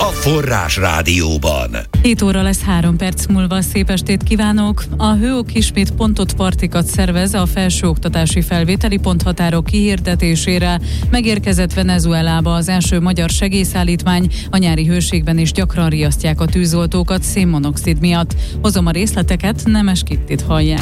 Forrás Rádióban. 7 óra lesz 3 perc múlva. Szép estét kívánok! A HÖOK ismét pontot partikat szervez a felsőoktatási felvételi ponthatárok kihirdetésére. Megérkezett Venezuelába az első magyar segélyszállítmány, a nyári hőségben is gyakran riasztják a tűzoltókat szénmonoxid miatt. Hozom a részleteket, Nemes Kittit hallják.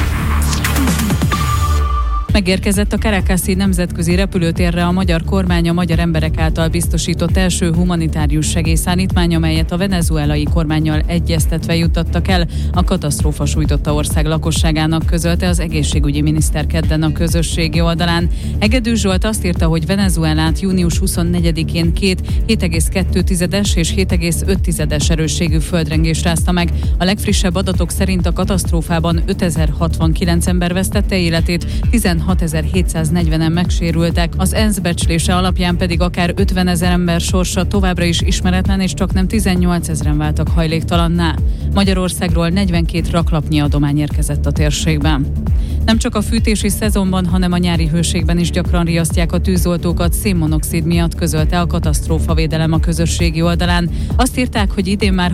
Megérkezett a Caracasi nemzetközi repülőtérre a magyar kormány a magyar emberek által biztosított első humanitárius segélyszállítmány, amelyet a venezuelai kormánnyal egyeztetve juttattak el a katasztrófa sújtotta ország lakosságának, közölte az egészségügyi miniszter kedden a közösségi oldalán. Hegedűs Zsolt azt írta, hogy Venezuelát június 24-én 7,2 és 7,5 erősségű földrengés rázta meg. A legfrissebb adatok szerint a katasztrófában 5069 ember vesztette életét, 16.740-en megsérültek. Az ENSZ becslése alapján pedig akár 50 000 ember sorsa továbbra is ismeretlen, és csaknem 18 000-en váltak hajléktalanná. Magyarországról 42 raklapnyi adomány érkezett a térségben. Nem csak a fűtési szezonban, hanem a nyári hőségben is gyakran riasztják a tűzoltókat szénmonoxid miatt, közölte a katasztrófavédelem a közösségi oldalán. Azt írták, hogy idén már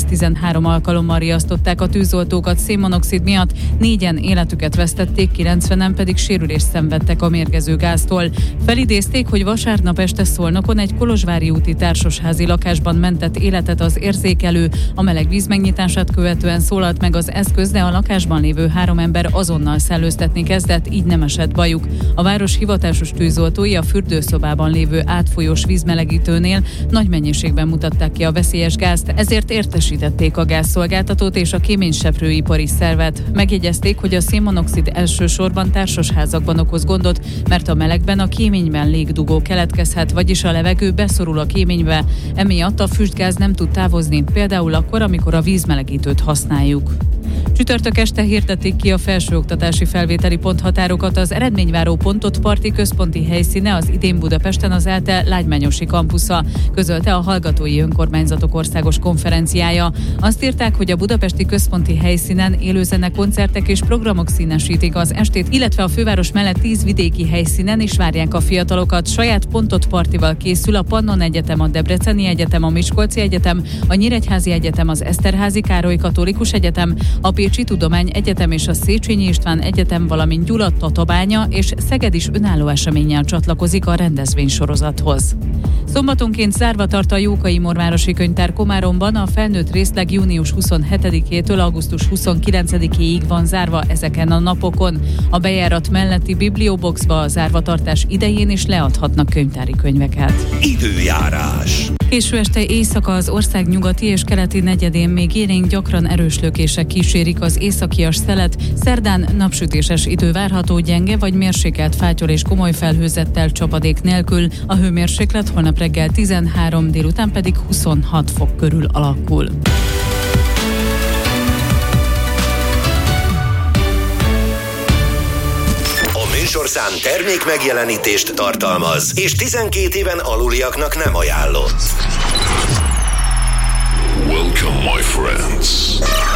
613 alkalommal riasztották a tűzoltókat szénmonoxid miatt, 4-en életüket vesztették, 90-en pedig sérülést szenvedtek a mérgező gáztól. Felidézték, hogy vasárnap este Szolnokon egy kolozsvári úti társasházi lakásban mentett életet az érzékelő. A meleg víz megnyitását követően szólalt meg az eszköz, de a lakásban lévő 3 ember azonnal szellőztetni kezdett, így nem esett bajuk. A város hivatásos tűzoltói a fürdőszobában lévő átfolyós vízmelegítőnél nagy mennyiségben mutatták ki a veszélyes gázt, ezért értesítették a gázszolgáltatót és a kéményseprőipari szervet. Megjegyezték, hogy a szénmonoxid elsősorban társasházakban okoz gondot, mert a melegben a kéményben légdugó keletkezhet, vagyis a levegő beszorul a kéménybe. Emiatt a füstgáz nem tud távozni, például akkor, amikor a vízmelegítőt használjuk. Csütörtök este hirdették ki a felsőoktatási felvételi ponthatárokat. Az eredményváró pontot parti központi helyszíne az idén Budapesten az ELTE Lágymányosi kampusza, közölte a Hallgatói Önkormányzatok Országos Konferenciája. Azt írták, hogy a budapesti központi helyszínen élőzene, koncertek és programok színesítik az estét, illetve a főváros mellett 10 vidéki helyszínen is várják a fiatalokat. Saját pontot partival készül a Pannon Egyetem, a Debreceni Egyetem, a Miskolci Egyetem, a Nyíregyházi Egyetem, az Eszterházi Károly Katolikus Egyetem, a Pécsi Tudományegyetem és a Széchenyi István Egyetem, valamint Gyula Tatabánya és Szeged is önálló eseménnyel csatlakozik a rendezvénysorozathoz. Szombatonként zárva tart a Jókai Morvárosi Könyvtár Komáromban, a felnőtt részleg június 27-től augusztus 29-ig van zárva ezeken a napokon. A bejárat melletti biblioboxba a zárvatartás idején is leadhatnak könyvtári könyveket. Időjárás. Késő este éjszaka az ország nyugati és keleti negyedén még élénk, gyakran erős lökések kísérik az északias szelet. Szerdán napsütéses idő várható, gyenge vagy mérsékelt fátyol és komoly felhőzettel, csapadék nélkül. A hőmérséklet holnap reggel 13, délután pedig 26 fok körül alakul. Műsorszám termék megjelenítést tartalmaz, és 12 éven aluliaknak nem ajánlott. Welcome, my friends.